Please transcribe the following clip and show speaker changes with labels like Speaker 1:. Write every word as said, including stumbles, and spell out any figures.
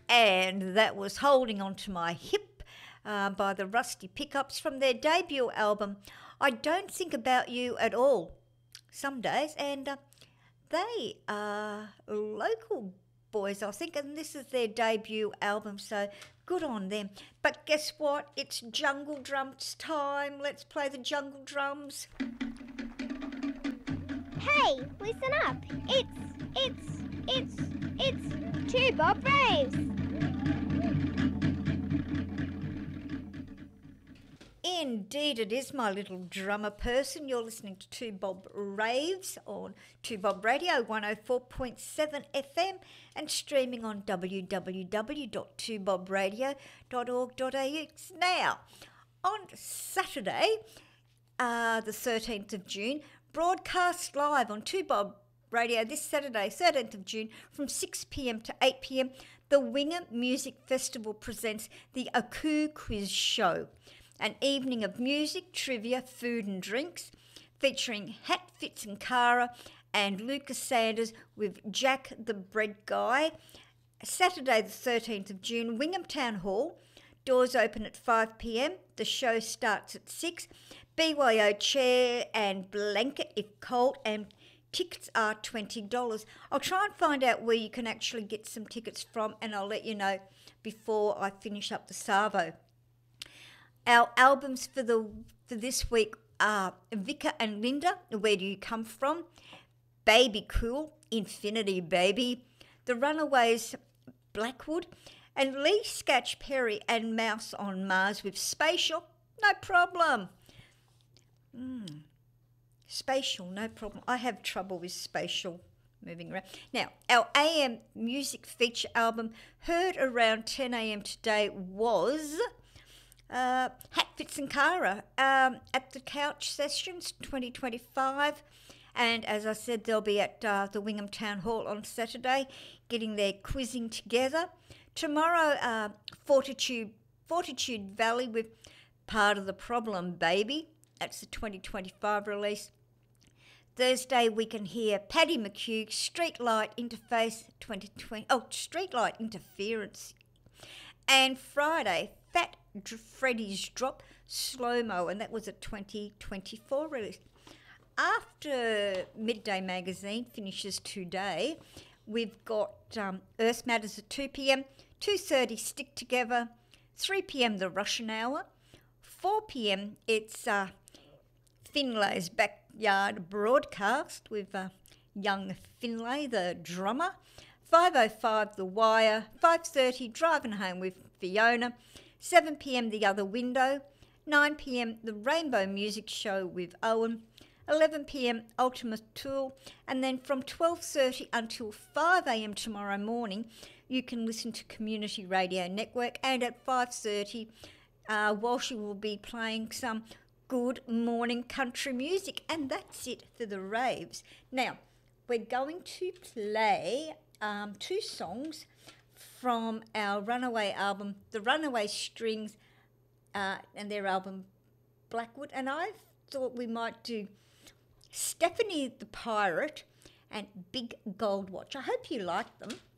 Speaker 1: And that was Holding On To My Hip uh, by the Rusty Pickups from their debut album, I Don't Think About You At All, some days. And uh, they are local boys, I think, and this is their debut album, so good on them. But guess what? It's Jungle Drums time. Let's play the Jungle Drums.
Speaker 2: Hey, listen up. It's, it's, it's, it's Two Bob Braves.
Speaker 1: Indeed it is, my little drummer person. You're listening to Two Bob Raves on Two Bob Radio one oh four point seven F M and streaming on w w w dot two bob radio dot org dot a u. Now, on Saturday, uh, the thirteenth of June, broadcast live on Two Bob Radio this Saturday, thirteenth of June, from six p m to eight p m, the Winger Music Festival presents the Aku Quiz Show, an evening of music, trivia, food and drinks, featuring Hat Fitz and Cara and Lucas Sanders with Jack the Bread Guy. Saturday the thirteenth of June, Wingham Town Hall. Doors open at five p m. The show starts at six. B Y O chair and blanket if cold, and tickets are twenty dollars. I'll try and find out where you can actually get some tickets from, and I'll let you know before I finish up the Savo. Our albums for the for this week are Vika and Linda, Where Do You Come From? Baby Cool, Infinity Baby, The Runaways, Blackwood, and Lee Scatch Perry and Mouse on Mars with Spatial, No Problem. Mm. Spatial, no problem. I have trouble with spatial moving around. Now, our A M music feature album heard around ten a m today was uh, Hat Fitz and Cara um, at the Couch Sessions twenty twenty-five. And as I said, they'll be at uh, the Wingham Town Hall on Saturday getting their quizzing together. Tomorrow, uh, Fortitude, Fortitude Valley with Part of the Problem, Baby. That's the twenty twenty-five release. Thursday, we can hear Paddy McHugh, Streetlight Interface twenty twenty. Oh, Streetlight Interference. And Friday, Fat Freddy's Drop, Slow Mo, and that was a twenty twenty-four release. After Midday Magazine finishes today, we've got um, Earth Matters at two p m, two thirty Stick Together, three p m The Russian Hour, four p m it's uh, Finlay's Backyard Broadcast with uh, young Finlay, the drummer, five oh five The Wire, five thirty Driving Home with Fiona, seven p m The Other Window, nine p m The Rainbow Music Show with Owen, eleven p m Ultimate Tool, and then from twelve thirty until five a m tomorrow morning, you can listen to Community Radio Network, and at five thirty, uh, Walshy will be playing some good morning country music, and that's it for the raves. Now, we're going to play um, two songs from our Runaway album, the Runaway Strings, uh, and their album Blackwood, and I thought we might do Stephanie the Pirate and Big Gold Watch. I hope you like them.